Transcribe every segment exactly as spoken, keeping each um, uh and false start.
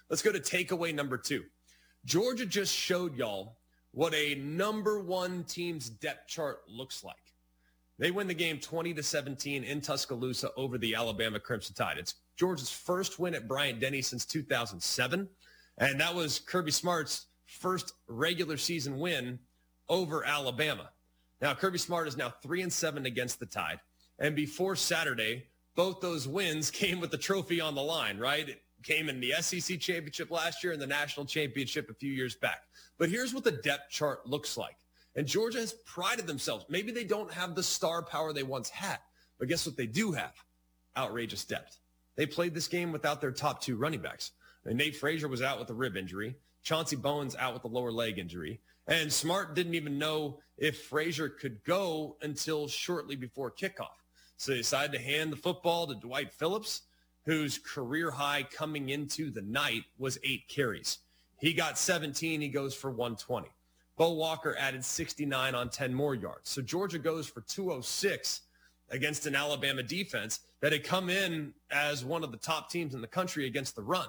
Let's go to takeaway number two. Georgia just showed y'all what a number one team's depth chart looks like. They win the game twenty to seventeen in Tuscaloosa over the Alabama Crimson Tide. It's Georgia's first win at Bryant-Denny since two thousand seven, and that was Kirby Smart's first regular season win over Alabama. Now, Kirby Smart is now three and seven against the Tide, and before Saturday, both those wins came with the trophy on the line, right? It came in the S E C championship last year and the national championship a few years back. But here's what the depth chart looks like. And Georgia has prided themselves. Maybe they don't have the star power they once had, but guess what they do have? Outrageous depth. They played this game without their top two running backs. And Nate Frazier was out with a rib injury. Chauncey Bowens out with a lower leg injury. And Smart didn't even know if Frazier could go until shortly before kickoff. So they decided to hand the football to Dwight Phillips, whose career high coming into the night was eight carries. He got seventeen. He goes for one twenty. Bo Walker added sixty-nine on ten more yards. So Georgia goes for two oh six against an Alabama defense that had come in as one of the top teams in the country against the run.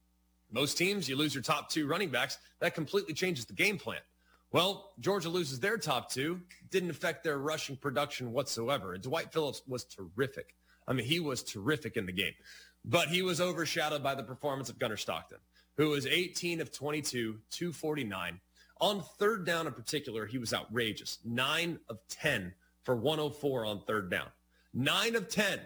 Most teams, you lose your top two running backs, that completely changes the game plan. Well, Georgia loses their top two. Didn't affect their rushing production whatsoever. And Dwight Phillips was terrific. I mean, he was terrific in the game. But he was overshadowed by the performance of Gunnar Stockton, who was eighteen of twenty-two, two forty-nine. On third down in particular, he was outrageous. nine of ten for one oh four on third down. nine of ten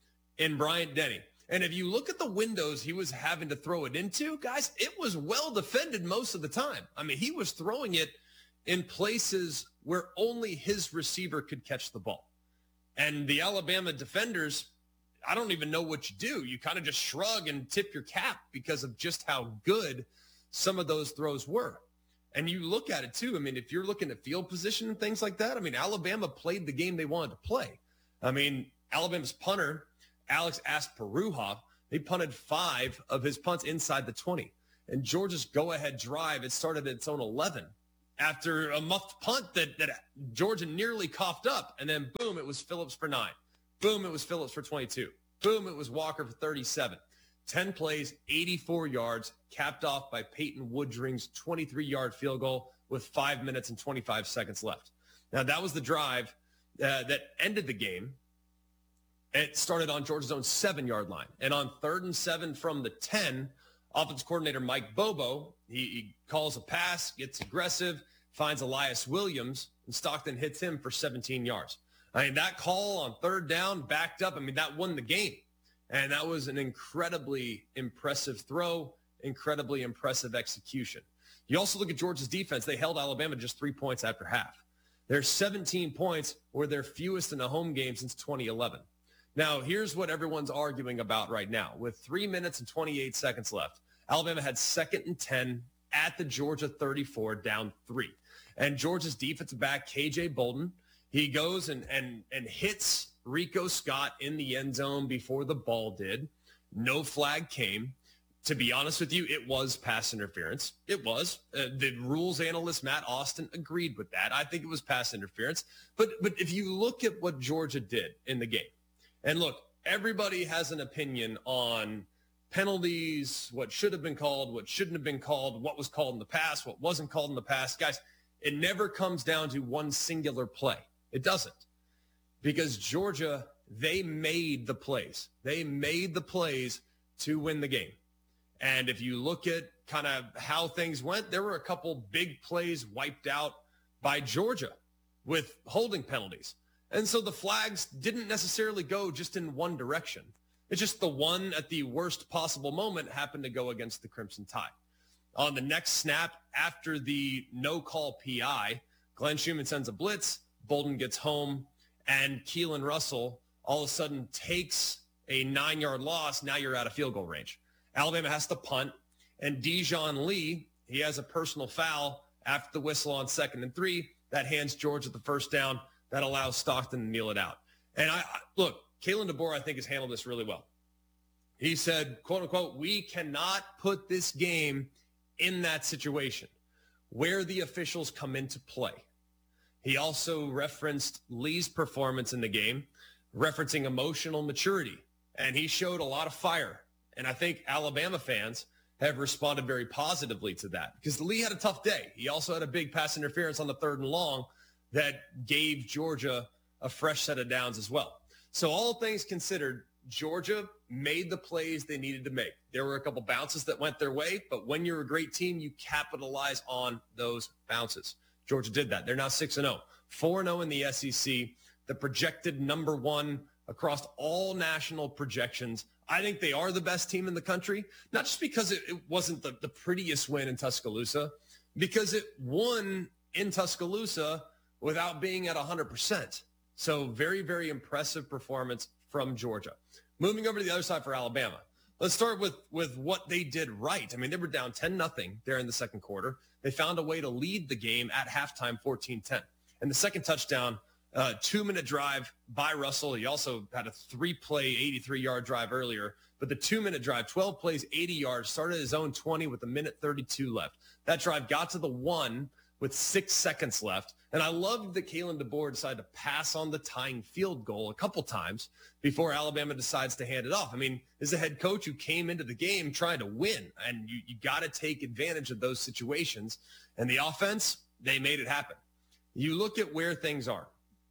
in Bryant-Denny. And if you look at the windows he was having to throw it into, guys, it was well defended most of the time. I mean, he was throwing it in places where only his receiver could catch the ball. And the Alabama defenders, I don't even know what you do. You kind of just shrug and tip your cap because of just how good some of those throws were. And you look at it, too. I mean, if you're looking at field position and things like that, I mean, Alabama played the game they wanted to play. I mean, Alabama's punter, Alex Asparuha, he punted five of his punts inside the twenty. And Georgia's go-ahead drive, it started at its own eleven after a muffed punt that, that Georgia nearly coughed up. And then, boom, it was Phillips for nine. Boom, it was Phillips for twenty-two. Boom, it was Walker for thirty-seven. ten plays, eighty-four yards, capped off by Peyton Woodring's twenty-three-yard field goal with five minutes and twenty-five seconds left. Now, that was the drive uh, that ended the game. It started on Georgia's own seven-yard line. And on third and seven from the ten, offensive coordinator Mike Bobo, he, he calls a pass, gets aggressive, finds Elias Williams, and Stockton hits him for seventeen yards. I mean, that call on third down, backed up, I mean, that won the game. And that was an incredibly impressive throw, incredibly impressive execution. You also look at Georgia's defense. They held Alabama just three points after half. Their seventeen points were their fewest in a home game since twenty eleven. Now, here's what everyone's arguing about right now. With three minutes and twenty-eight seconds left, Alabama had second and ten at the Georgia thirty-four, down three. And Georgia's defensive back, K J Bolden, he goes and, and, and hits Rico Scott in the end zone before the ball did. No flag came. To be honest with you, it was pass interference. It was. Uh, the rules analyst, Matt Austin, agreed with that. I think it was pass interference. But but if you look at what Georgia did in the game, and look, everybody has an opinion on penalties, what should have been called, what shouldn't have been called, what was called in the past, what wasn't called in the past. Guys, it never comes down to one singular play. It doesn't. Because Georgia, they made the plays. They made the plays to win the game. And if you look at kind of how things went, there were a couple big plays wiped out by Georgia with holding penalties. And so the flags didn't necessarily go just in one direction. It's just the one at the worst possible moment happened to go against the Crimson Tide. On the next snap, after the no-call P I, Glenn Schumann sends a blitz, Bolden gets home, and Keelan Russell all of a sudden takes a nine-yard loss. Now you're out of field goal range. Alabama has to punt, and Dijon Lee, he has a personal foul after the whistle on second and three. That hands Georgia the first down. That allows Stockton to kneel it out. And I, I look, Kalen DeBoer, I think, has handled this really well. He said, quote unquote, we cannot put this game in that situation where the officials come into play. He also referenced Lee's performance in the game, referencing emotional maturity. And he showed a lot of fire. And I think Alabama fans have responded very positively to that because Lee had a tough day. He also had a big pass interference on the third and long that gave Georgia a fresh set of downs as well. So all things considered, Georgia made the plays they needed to make. There were a couple bounces that went their way, but when you're a great team, you capitalize on those bounces. Georgia did that. They're now six and oh, four and oh in the S E C, the projected number one across all national projections. I think they are the best team in the country, not just because it, it wasn't the, the prettiest win in Tuscaloosa, because it won in Tuscaloosa without being at one hundred percent. So very, very impressive performance from Georgia. Moving over to the other side for Alabama. Let's start with, with what they did right. I mean, they were down ten nothing there in the second quarter. They found a way to lead the game at halftime fourteen ten. And the second touchdown, uh, two-minute drive by Russell. He also had a three-play, eighty-three-yard drive earlier. But the two-minute drive, twelve plays, eighty yards, started his own twenty with a minute thirty-two left. That drive got to the one with six seconds left. And I love that Kalen DeBoer decided to pass on the tying field goal a couple times before Alabama decides to hand it off. I mean, as a head coach who came into the game trying to win, and you, you got to take advantage of those situations. And the offense, they made it happen. You look at where things are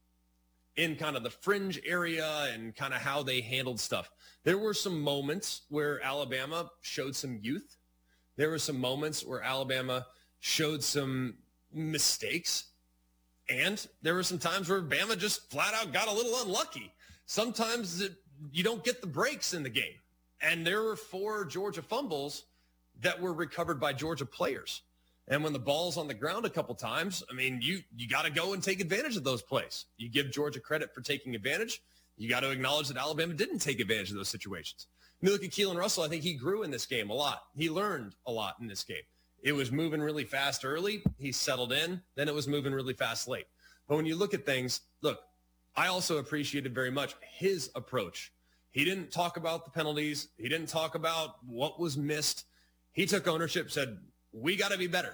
in kind of the fringe area and kind of how they handled stuff. There were some moments where Alabama showed some youth. There were some moments where Alabama showed some mistakes. And there were some times where Bama just flat out got a little unlucky. Sometimes it, you don't get the breaks in the game. And there were four Georgia fumbles that were recovered by Georgia players. And when the ball's on the ground a couple times, I mean, you you got to go and take advantage of those plays. You give Georgia credit for taking advantage. You got to acknowledge that Alabama didn't take advantage of those situations. When you look at Keelan Russell, I think he grew in this game a lot. He learned a lot in this game. It was moving really fast early. He settled in. Then it was moving really fast late. But when you look at things, look, I also appreciated very much his approach. He didn't talk about the penalties. He didn't talk about what was missed. He took ownership, said, we got to be better.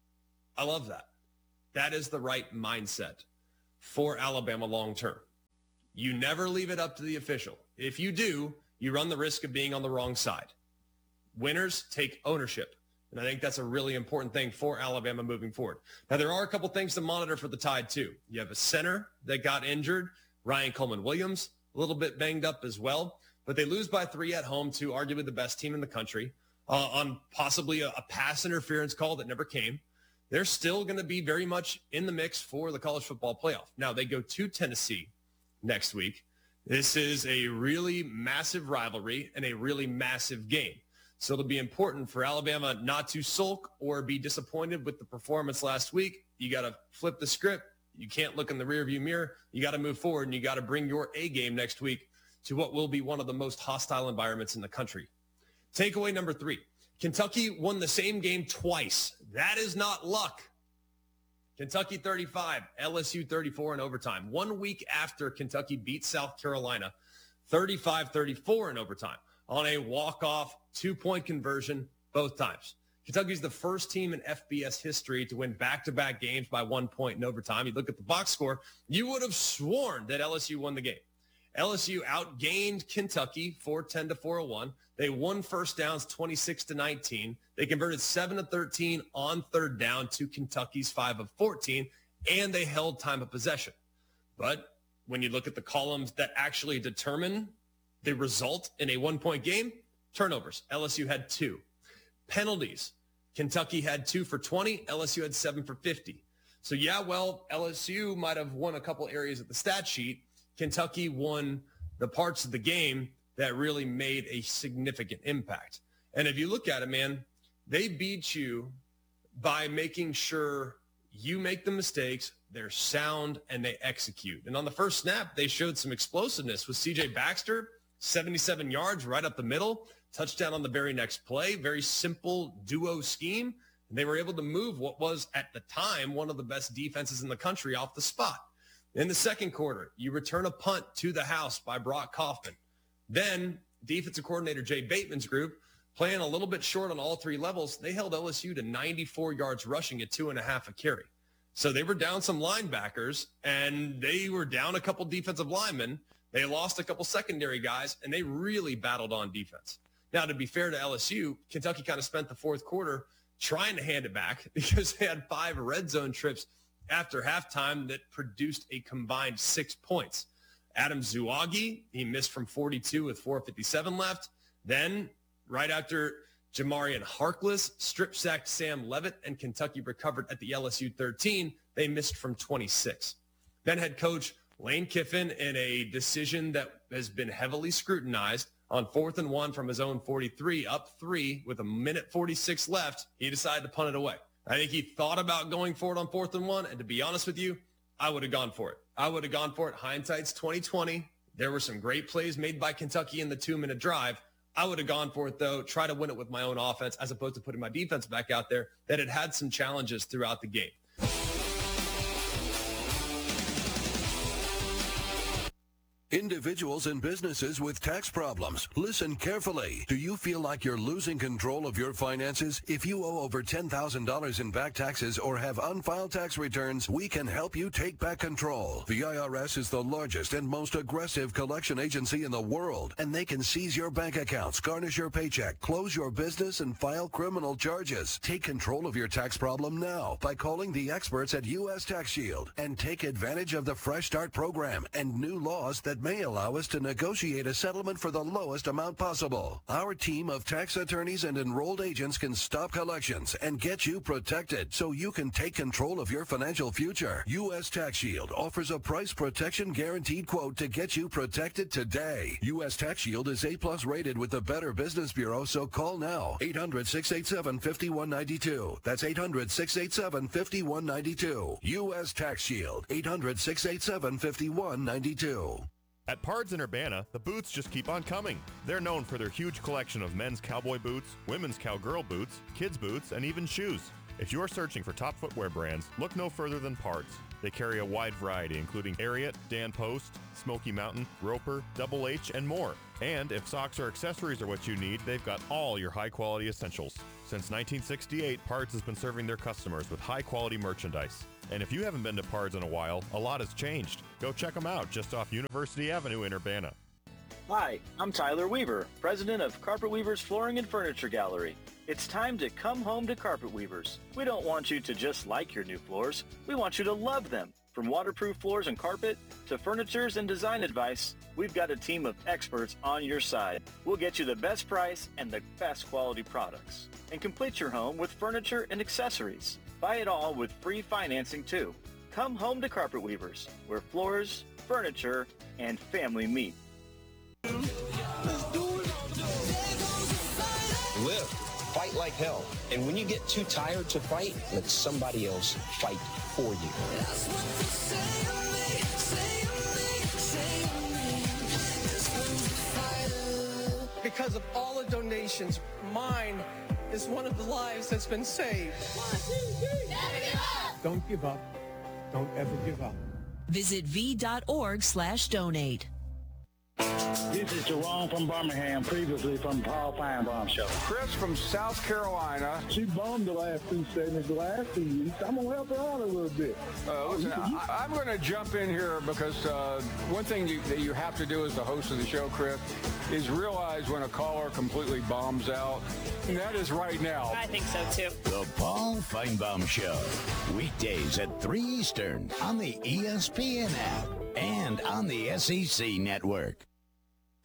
I love that. That is the right mindset for Alabama long term. You never leave it up to the official. If you do, you run the risk of being on the wrong side. Winners take ownership. And I think that's a really important thing for Alabama moving forward. Now, there are a couple things to monitor for the Tide, too. You have a center that got injured, Ryan Coleman-Williams, a little bit banged up as well. But they lose by three at home to arguably the best team in the country uh, on possibly a, a pass interference call that never came. They're still going to be very much in the mix for the college football playoff. Now, they go to Tennessee next week. This is a really massive rivalry and a really massive game. So it'll be important for Alabama not to sulk or be disappointed with the performance last week. You got to flip the script. You can't look in the rearview mirror. You got to move forward, and you got to bring your A game next week to what will be one of the most hostile environments in the country. Takeaway number three, Kentucky won the same game twice. That is not luck. Kentucky thirty-five, L S U thirty-four in overtime. One week after Kentucky beat South Carolina, thirty-five thirty-four in overtime on a walk-off two-point conversion both times. Kentucky's the first team in F B S history to win back-to-back games by one point in overtime. You look at the box score, you would have sworn that L S U won the game. L S U outgained Kentucky four ten to four oh one. They won first downs twenty-six to nineteen. They converted seven to thirteen on third down to Kentucky's five of fourteen, and they held time of possession. But when you look at the columns that actually determine the result in a one-point game, turnovers. L S U had two. Penalties. Kentucky had two for twenty. L S U had seven for fifty. So, yeah, well, L S U might have won a couple areas of the stat sheet. Kentucky won the parts of the game that really made a significant impact. And if you look at it, man, they beat you by making sure you make the mistakes, they're sound, and they execute. And on the first snap, they showed some explosiveness with C J Baxter, seventy-seven yards right up the middle, touchdown on the very next play, very simple duo scheme. And they were able to move what was at the time one of the best defenses in the country off the spot. In the second quarter, you return a punt to the house by Brock Kaufman. Then defensive coordinator Jay Bateman's group, playing a little bit short on all three levels, they held L S U to ninety-four yards rushing at two and a half a carry. So they were down some linebackers, and they were down a couple defensive linemen. They lost a couple secondary guys, and they really battled on defense. Now, to be fair to L S U, Kentucky kind of spent the fourth quarter trying to hand it back because they had five red zone trips after halftime that produced a combined six points. Adam Zouagi, he missed from forty-two with four fifty-seven left. Then, right after Jamarian Harkless strip-sacked Sam Levitt and Kentucky recovered at the L S U thirteen, they missed from twenty-six. Then head coach Lane Kiffin, in a decision that has been heavily scrutinized, on fourth and one from his own forty-three, up three with a minute forty-six left, he decided to punt it away. I think he thought about going for it on fourth and one, and to be honest with you, I would have gone for it. I would have gone for it. Hindsight's twenty twenty. There were some great plays made by Kentucky in the two-minute drive. I would have gone for it, though, try to win it with my own offense as opposed to putting my defense back out there that had had some challenges throughout the game. Individuals and businesses with tax problems, listen carefully. Do you feel like you're losing control of your finances? If you owe over ten thousand dollars in back taxes or have unfiled tax returns, we can help you take back control. The I R S is the largest and most aggressive collection agency in the world, and they can seize your bank accounts, garnish your paycheck, close your business, and file criminal charges. Take control of your tax problem now by calling the experts at U S Tax Shield and take advantage of the Fresh Start program and new laws that may allow us to negotiate a settlement for the lowest amount possible. Our team of tax attorneys and enrolled agents can stop collections and get you protected so you can take control of your financial future. U S Tax Shield offers a price protection guaranteed quote to get you protected today. U S Tax Shield is A plus rated with the Better Business Bureau, so call now. eight hundred, six eight seven, five one nine two. That's eight hundred, six eight seven, five one nine two. U S Tax Shield. eight hundred, six eight seven, five one nine two. At Pards in Urbana, the boots just keep on coming. They're known for their huge collection of men's cowboy boots, women's cowgirl boots, kids' boots, and even shoes. If you're searching for top footwear brands, look no further than Pards. They carry a wide variety, including Ariat, Dan Post, Smoky Mountain, Roper, Double H, and more. And if socks or accessories are what you need, they've got all your high-quality essentials. Since nineteen sixty-eight, Pards has been serving their customers with high-quality merchandise. And if you haven't been to Pards in a while, a lot has changed. Go check them out just off University Avenue in Urbana. Hi, I'm Tyler Weaver, president of Carpet Weavers Flooring and Furniture Gallery. It's time to come home to Carpet Weavers. We don't want you to just like your new floors. We want you to love them. From waterproof floors and carpet to furnitures and design advice, we've got a team of experts on your side. We'll get you the best price and the best quality products. And complete your home with furniture and accessories. Buy it all with free financing too. Come home to Carpet Weavers, where floors, furniture, and family meet. Live, fight like hell. And when you get too tired to fight, let somebody else fight for you. Because of all the donations, mine is one of the lives that's been saved. One, two, three. Never give up. Don't give up. Don't ever give up. Visit v.org slash donate. This is Jerome from Birmingham, previously from Paul Feinbaum Show. Chris from South Carolina. She bombed the last two segments, the last two weeks. I'm going to help her out a little bit. Uh, listen, I, I'm going to jump in here because uh, one thing you, that you have to do as the host of the show, Chris, is realize when a caller completely bombs out. And that is right now. I think so, too. The Paul Feinbaum Show. Weekdays at three Eastern on the E S P N app and on the S E C network.